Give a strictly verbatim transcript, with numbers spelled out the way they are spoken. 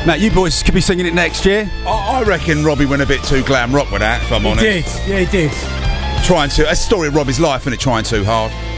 Matt, you boys could be singing it next year. I, I reckon Robbie went a bit too glam rock with that, if I'm He honest. did, yeah, he did. Trying to. That's the story of Robbie's life, isn't it? Trying too hard.